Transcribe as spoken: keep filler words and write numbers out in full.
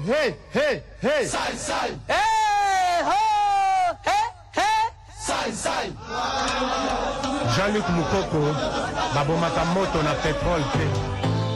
hey, hey, hey. Sai, sai. Hey, ho, hey, hey. Sai, sai. Jean-Luc Moukoko, babomaka moto na pétrole te.